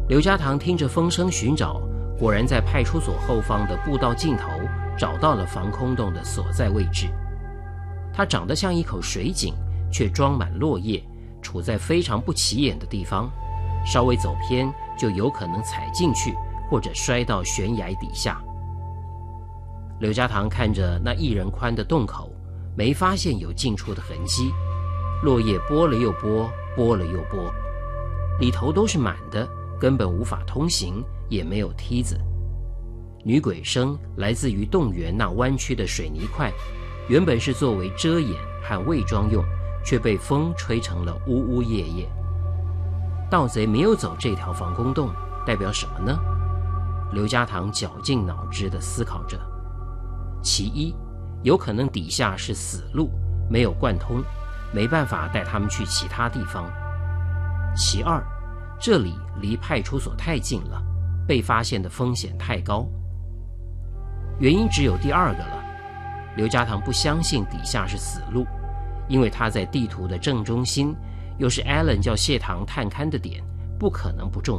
刘家堂听着风声寻找，果然在派出所后方的步道尽头找到了防空洞的所在位置。它长得像一口水井，却装满落叶，处在非常不起眼的地方，稍微走偏就有可能踩进去或者摔到悬崖底下。刘家堂看着那1人宽的洞口，没发现有进出的痕迹，落叶拨了又拨，拨了又拨，里头都是满的，根本无法通行，也没有梯子。女鬼声来自于洞源那弯曲的水泥块，原本是作为遮掩和伪装用，却被风吹成了呜呜咽咽。盗贼没有走这条防空洞，代表什么呢？刘家堂绞尽脑汁地思考着。其一，有可能底下是死路，没有贯通，没办法带他们去其他地方。其二，这里离派出所太近了，被发现的风险太高。原因只有第2个了。刘家堂不相信底下是死路，因为他在地图的正中心，又是 Allen 叫谢堂探勘的点，不可能不中